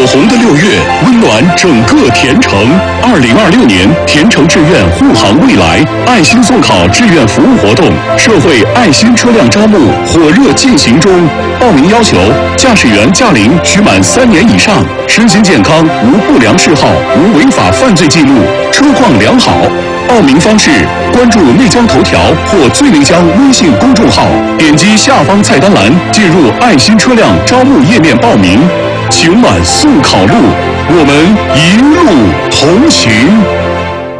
红的6月，温暖整个甜城。2026年甜城志愿护航未来爱心送考志愿服务活动，社会爱心车辆招募火热进行中。报名要求：驾驶员驾龄需满3年以上，身心健康，无不良嗜好，无违法犯罪记录，车况良好。报名方式：关注内江头条或最内江微信公众号，点击下方菜单栏进入爱心车辆招募页面报名。情满送考路，我们一路同行。